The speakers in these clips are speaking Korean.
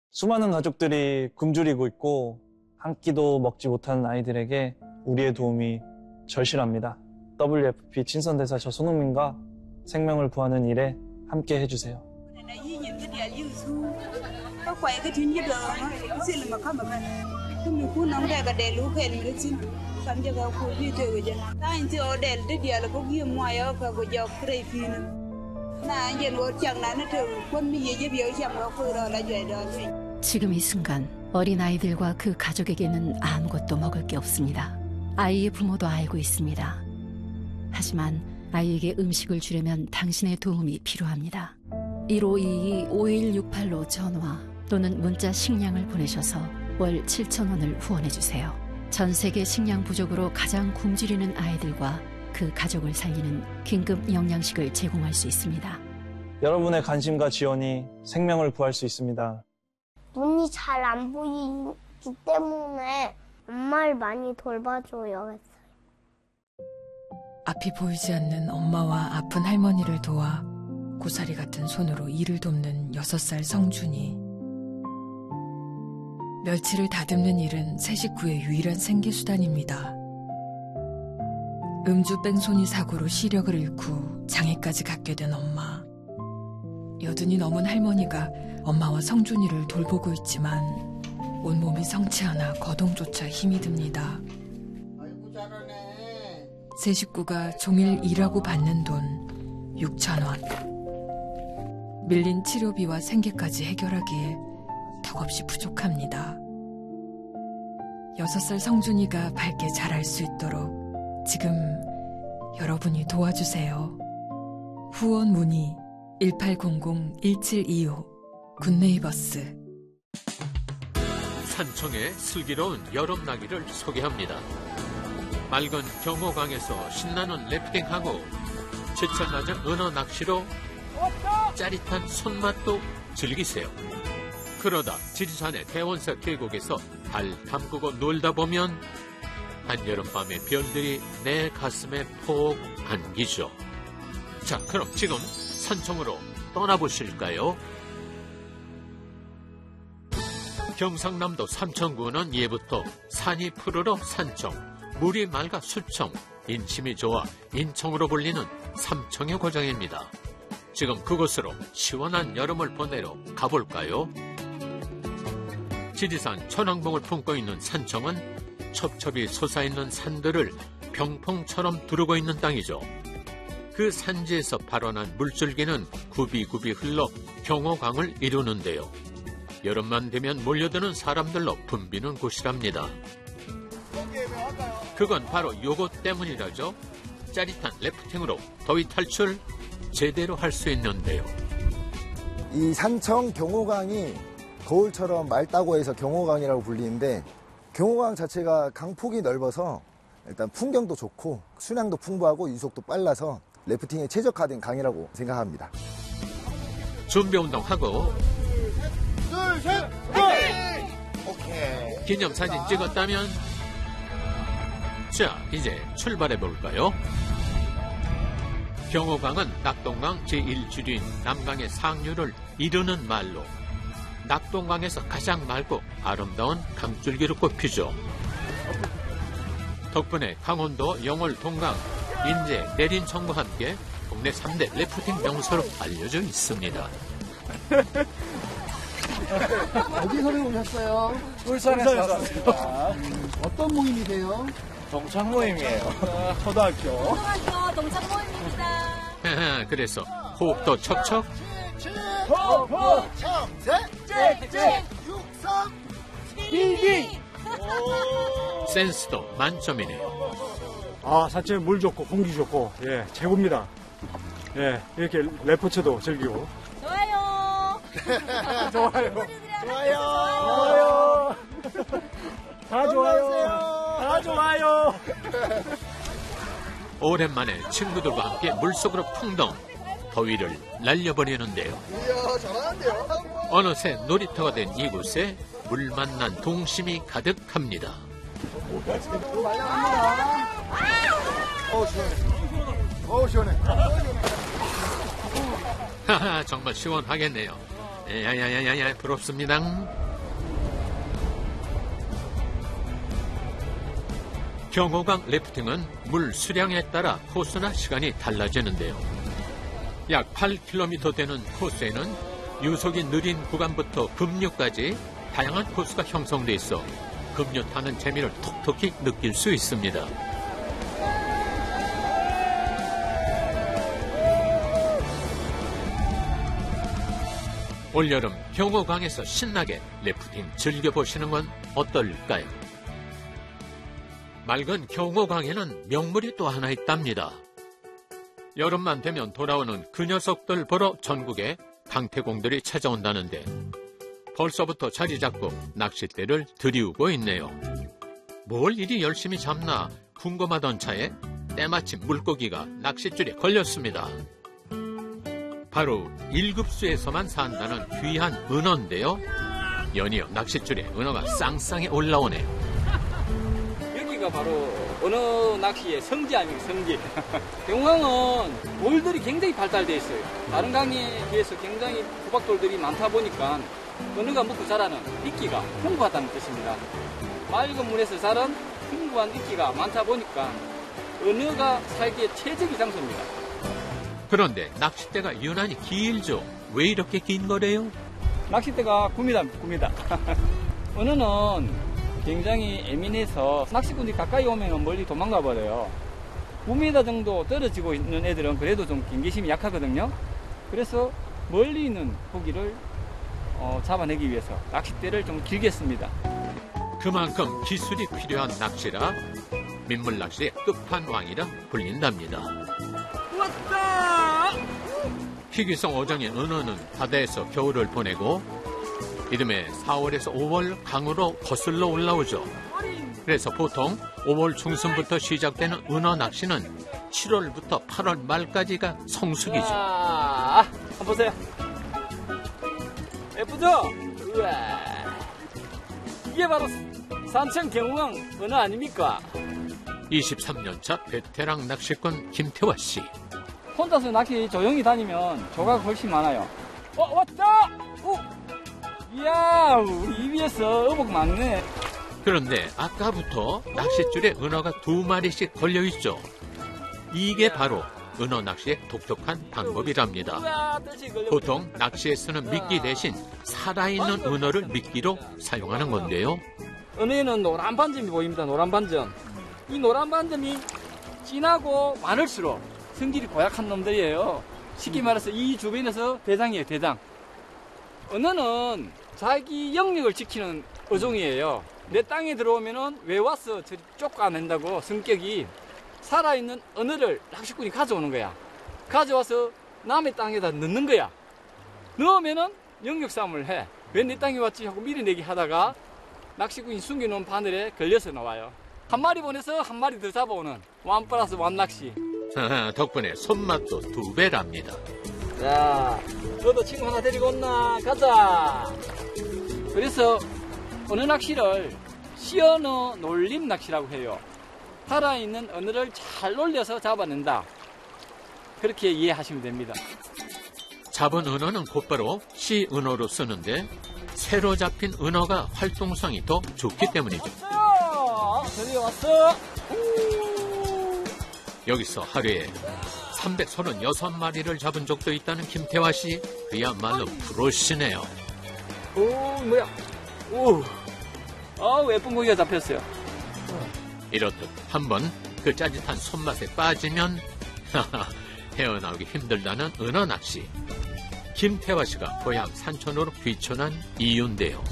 수많은 가족들이 굶주리고 있고 한 끼도 먹지 못하는 아이들에게 우리의 도움이 절실합니다. WFP 친선대사 저 손흥민과 생명을 구하는 일에 함께 해주세요. 지금 이 순간 어린아이들과 그 가족에게는 아무것도 먹을 게 없습니다. 아이의 부모도 알고 있습니다. 하지만 아이에게 음식을 주려면 당신의 도움이 필요합니다. 1522-5168로 전화 또는 문자 식량을 보내셔서 월 7,000원을 후원해주세요. 전 세계 식량 부족으로 가장 굶주리는 아이들과 그 가족을 살리는 긴급 영양식을 제공할 수 있습니다. 여러분의 관심과 지원이 생명을 구할 수 있습니다. 눈이 잘 안 보이기 때문에 엄마를 많이 돌봐줘요 했어요. 앞이 보이지 않는 엄마와 아픈 할머니를 도와 고사리 같은 손으로 일을 돕는 6살 성준이. 멸치를 다듬는 일은 새 식구의 유일한 생계수단입니다. 음주 뺑소니 사고로 시력을 잃고 장애까지 갖게 된 엄마. 여든이 넘은 할머니가 엄마와 성준이를 돌보고 있지만 온몸이 성치 않아 거동조차 힘이 듭니다. 아이고 잘하네. 새 식구가 종일 일하고 받는 돈 6,000원. 밀린 치료비와 생계까지 해결하기에 턱없이 부족합니다. 6살 성준이가 밝게 자랄 수 있도록 지금 여러분이 도와주세요. 후원 문의 1800-1725 굿네이버스. 산청의 슬기로운 여름나기를 소개합니다. 맑은 경호강에서 신나는 래프팅하고 제철 낮은 은어 낚시로 짜릿한 손맛도 즐기세요. 그러다 지리산의 대원사 계곡에서 발 담그고 놀다 보면 한여름밤의 별들이 내 가슴에 푹 안기죠. 자, 그럼 지금 산청으로 떠나보실까요? 경상남도 삼천군은 예부터 산이 푸르러 산청, 물이 맑아 수청, 인심이 좋아 인청으로 불리는 삼청의 고장입니다. 지금 그곳으로 시원한 여름을 보내러 가볼까요? 지리산 천왕봉을 품고 있는 산청은 첩첩이 솟아있는 산들을 병풍처럼 두르고 있는 땅이죠. 그 산지에서 발원한 물줄기는 굽이굽이 흘러 경호강을 이루는데요. 여름만 되면 몰려드는 사람들로 붐비는 곳이랍니다. 그건 바로 요것 때문이라죠. 짜릿한 래프팅으로 더위 탈출 제대로 할 수 있는데요. 이 산청 경호강이 거울처럼 맑다고 해서 경호강이라고 불리는데, 경호강 자체가 강폭이 넓어서 일단 풍경도 좋고 수량도 풍부하고 유속도 빨라서 래프팅에 최적화된 강이라고 생각합니다. 준비운동하고 둘, 셋, 오케이. 기념사진 찍었다면 자, 이제 출발해볼까요? 경호강은 낙동강 제1주류인 남강의 상류를 이루는 말로 낙동강에서 가장 맑고 아름다운 강줄기로 꼽히죠. 덕분에 강원도 영월 동강, 인제, 내린청과 함께 국내 3대 래프팅 명소로 알려져 있습니다. 어디서 오셨어요? 울산에서 왔습니다. 어떤 모임이세요? 동창 모임이에요. 초등학교. 동창 모임입니다. 그래서 호흡도 척척, 호호, 청색, 짹짹, 육삼, 빙빙! 센스도 만점이네요. 아, 산책에 물 좋고 공기 좋고, 예, 최고입니다. 예, 이렇게 레포츠도 즐기고. 좋아요. 좋아요. 좋아요. 다 좋아요. 다 좋아요. 오랜만에 친구들과 함께 물속으로 풍덩, 더위를 날려버리는데요. 이야, 잘하는데요. 어느새 놀이터가 된 이곳에 물 만난 동심이 가득합니다. 시원해. 시원해. 하하, 정말 시원하겠네요. 야야야야야 부럽습니다. 경호강 래프팅은 물 수량에 따라 코스나 시간이 달라지는데요. 약 8km 되는 코스에는 유속이 느린 구간부터 급류까지 다양한 코스가 형성돼 있어 급류 타는 재미를 톡톡히 느낄 수 있습니다. 올여름 경호강에서 신나게 래프팅 즐겨보시는 건 어떨까요? 맑은 경호강에는 명물이 또 하나 있답니다. 여름만 되면 돌아오는 그 녀석들 보러 전국에 강태공들이 찾아온다는데 벌써부터 자리 잡고 낚싯대를 들이우고 있네요. 뭘 이리 열심히 잡나 궁금하던 차에 때마침 물고기가 낚싯줄에 걸렸습니다. 바로 1급수에서만 산다는 귀한 은어인데요. 연이어 낚싯줄에 은어가 쌍쌍이 올라오네요. 여기가 바로 은어 낚시의 성지 아닙니까, 성지. 경호강은 돌들이 굉장히 발달되어 있어요. 다른 강에 비해서 굉장히 구박돌들이 많다 보니까 은어가 먹고 자라는 이끼가 풍부하다는 뜻입니다. 맑은 물에서 자란 풍부한 이끼가 많다 보니까 은어가 살기에 최적의 장소입니다. 그런데 낚싯대가 유난히 길죠. 왜 이렇게 긴 거래요? 낚싯대가 9m. 은어는 굉장히 예민해서 낚시꾼이 가까이 오면 멀리 도망가 버려요. 9m 정도 떨어지고 있는 애들은 그래도 좀 경계심이 약하거든요. 그래서 멀리 있는 고기를 잡아내기 위해서 낚싯대를 좀 길게 씁니다. 그만큼 기술이 필요한 낚시라 민물낚시의 끝판왕이라 불린답니다. 왔다! 희귀성 어종의 은어는 바다에서 겨울을 보내고 이듬해 4월에서 5월 강으로 거슬러 올라오죠. 그래서 보통 5월 중순부터 시작되는 은어 낚시는 7월부터 8월 말까지가 성수기죠. 한번 보세요. 예쁘죠? 우와. 이게 바로 산천 경호강 은어 아닙니까? 23년차 베테랑 낚시꾼 김태화 씨. 혼자서 낚시 조용히 다니면 조각 훨씬 많아요. 왔다! 이야, 우리 EBS 어복 많네. 그런데 아까부터 낚싯줄에 은어가 2마리씩 걸려있죠. 이게 바로 은어 낚시의 독특한 방법이랍니다. 보통 낚시에 쓰는 미끼 대신 살아있는 은어를 미끼로 사용하는 건데요. 은어에는 노란 반점이 보입니다. 노란 반점. 이 노란 반점이 진하고 많을수록 성질이 고약한 놈들이에요. 쉽게 말해서 이 주변에서 대장이에요, 대장. 은어는 자기 영역을 지키는 어종이에요. 내 땅에 들어오면은 왜 왔어? 저리 쫓아낸다고 성격이. 살아있는 은어를 낚시꾼이 가져오는 거야. 가져와서 남의 땅에다 넣는 거야. 넣으면은 영역 싸움을 해. 왜 내 땅에 왔지? 하고 밀어내기 하다가 낚시꾼이 숨겨놓은 바늘에 걸려서 나와요. 한 마리 보내서 한 마리 더 잡아오는 완 플러스 완 낚시. 덕분에 손맛도 2배랍니다. 자, 너도 친구 하나 데리고 온나? 가자. 그래서 은어 낚시를 시언어 놀림 낚시라고 해요. 살아있는 은어를 잘 놀려서 잡아낸다. 그렇게 이해하시면 됩니다. 잡은 은어는 곧바로 시은어로 쓰는데 새로 잡힌 은어가 활동성이 더 좋기 때문이죠. 드디어 왔어. 여기서 하루에 336마리를 잡은 적도 있다는 김태화 씨. 그야말로 프로시네요. 뭐야. 예쁜 고기가 잡혔어요. 이렇듯 한번 그 짜릿한 손맛에 빠지면 헤어나오기 힘들다는 은어 낚시. 김태화 씨가 고향 산천으로 귀촌한 이유인데요.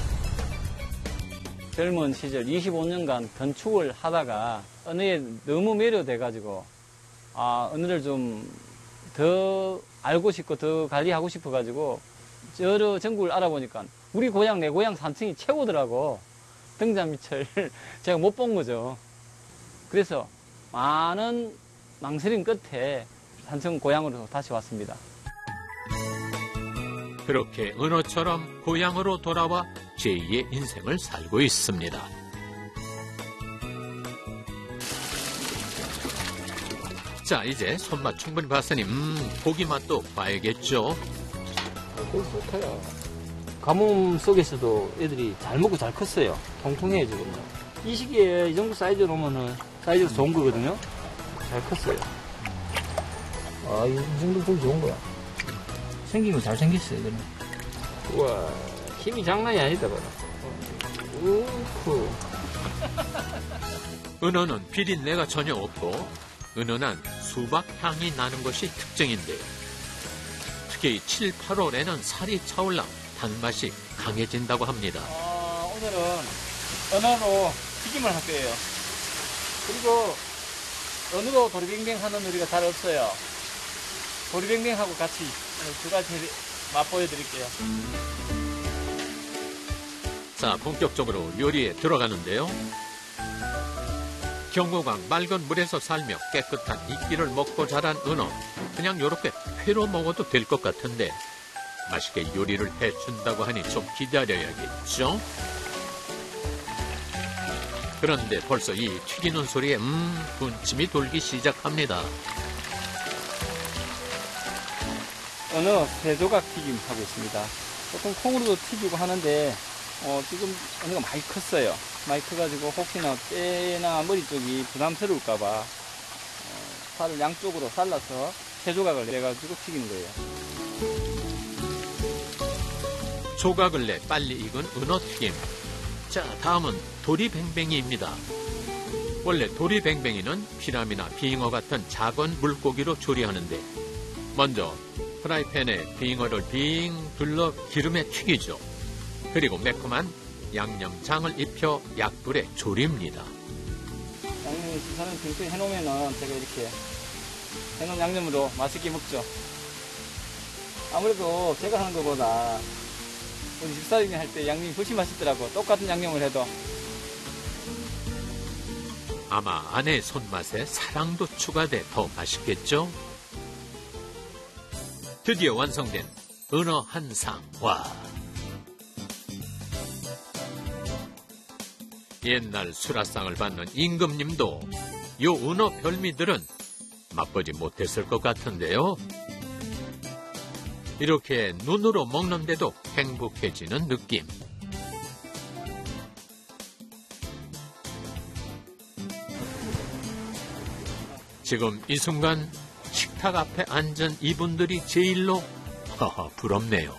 젊은 시절 25년간 건축을 하다가 은어에 너무 매료돼가지고 은어를 좀 더 알고 싶고 더 관리하고 싶어가지고 여러 전국을 알아보니까 우리 고향, 내 고향 산청이 최고더라고. 등잔밑을 제가 못 본 거죠. 그래서 많은 망설임 끝에 산청 고향으로 다시 왔습니다. 그렇게 은어처럼 고향으로 돌아와 제2의 인생을 살고 있습니다. 자, 이제 손맛 충분히 봤으니 고기 맛도 봐야겠죠. 좋다요. 가뭄 속에서도 애들이 잘 먹고 잘 컸어요. 통통해요, 지금. 이 시기에 이 정도 사이즈 놓으면은 사이즈가 좋은 거거든요. 잘 컸어요. 아, 이 정도 좀 좋은 거야. 생긴 거 잘 생겼어요, 이거는. 우와, 힘이 장난이 아니다, 봐라. 우후. 은어는 비린내가 전혀 없고 은은한 수박 향이 나는 것이 특징인데요. 특히 7, 8월에는 살이 차올라 단맛이 강해진다고 합니다. 오늘은 은어로 튀김을 할 거예요. 그리고 은어로 도리뱅뱅 하는 우리가 잘 없어요. 도리뱅뱅하고 같이 두 가지 맛보여 드릴게요. 자, 본격적으로 요리에 들어가는데요. 경호강 맑은 물에서 살며 깨끗한 이끼를 먹고 자란 은어. 그냥 요렇게 회로 먹어도 될 것 같은데 맛있게 요리를 해준다고 하니 좀 기다려야겠죠? 그런데 벌써 이 튀기는 소리에 군침이 돌기 시작합니다. 은어 3조각 튀김 하고 있습니다. 보통 콩으로도 튀기고 하는데 지금 은어가 많이 컸어요. 많이 커가지고 혹시나 뼈나 머리 쪽이 부담스러울까봐 살을 양쪽으로 잘라서 3조각을 내가지고 튀기는 거예요. 조각을 내 빨리 익은 은어 튀김. 자, 다음은 도리뱅뱅이입니다. 원래 도리뱅뱅이는 피라미나 빙어 같은 작은 물고기로 조리하는데 먼저 프라이팬에 빙어를 빙 둘러 기름에 튀기죠. 그리고 매콤한 양념장을 입혀 약불에 졸입니다. 양념을 시사는 평소에 해놓으면은 제가 이렇게 해놓은 양념으로 맛있게 먹죠. 아무래도 제가 하는 것보다 우리 집사람이 할 때 양념이 훨씬 맛있더라고. 똑같은 양념을 해도. 아마 아내의 손맛에 사랑도 추가돼 더 맛있겠죠? 드디어 완성된 은어 한 상. 와. 옛날 수라상을 받는 임금님도 요 은어 별미들은 맛보지 못했을 것 같은데요. 이렇게 눈으로 먹는데도 행복해지는 느낌. 지금 이 순간 식탁 앞에 앉은 이분들이 제일로 부럽네요.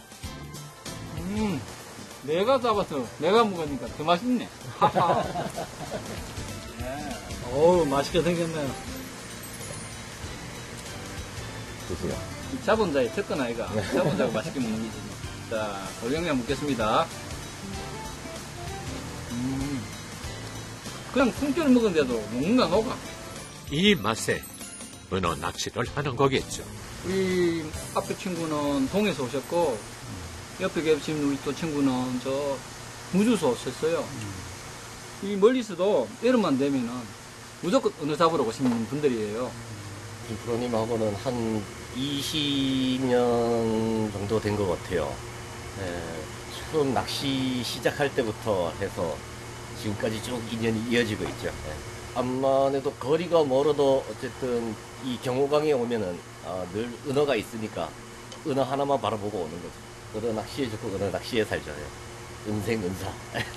내가 잡아서 내가 먹으니까 더 맛있네. 네. 어우, 맛있게 생겼네요. 드세요. 잡은 자의 특권 아이가. 잡은 자가 맛있게 먹는 거지. 자, 돌영양 먹겠습니다. 그냥 통째로 먹은데도 뭔가 녹아. 이 맛에 은어 낚시를 하는 거겠죠. 우리 앞에 친구는 동에서 오셨고 옆에 계신 우리 또 친구는 저 무주에서 오셨어요. 이 멀리서도 여름만 되면은 무조건 은어 잡으러 오시는 분들이에요. 김프로님하고는 한 20년 정도 된 것 같아요. 처음 낚시 시작할 때부터 해서 지금까지 쭉 인연이 이어지고 있죠. 암만 해도 거리가 멀어도 어쨌든 이 경호강에 오면은 늘 은어가 있으니까 은어 하나만 바라보고 오는 거죠. 은어 낚시에 좋고 은어 낚시에 살죠. 은생은사.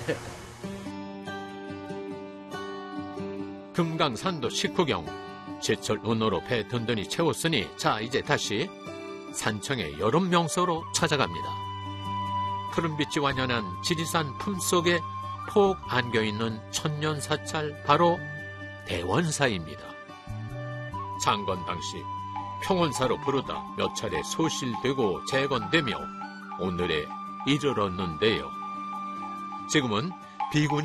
금강산도 식후경 제철 은어로 배 든든히 채웠으니 자 이제 다시 산청의 여름 명소로 찾아갑니다. 푸른빛이 완연한 지리산 품속에 폭 안겨있는 천년사찰 바로 대원사입니다. 창건 당시 평원사로 부르다 몇 차례 소실되고 재건되며 오늘에 이르렀는데요. 지금은 비군이